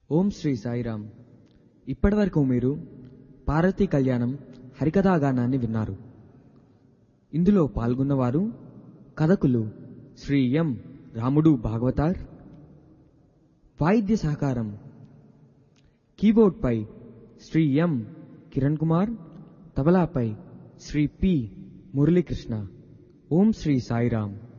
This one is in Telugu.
ఓం శ్రీ సాయిరామ్. ఇప్పటివరకు మీరు పార్వతీ కళ్యాణం హరికథాగానాన్ని విన్నారు. ఇందులో పాల్గొన్నవారు కథకులు శ్రీ ఎం రాముడు భాగవతార్. వాయిద్య సహకారం కీబోర్డ్పై శ్రీ ఎం కిరణ్ కుమార్, తబలాపై శ్రీ పి మురళీకృష్ణ. ఓం శ్రీ సాయిరామ్.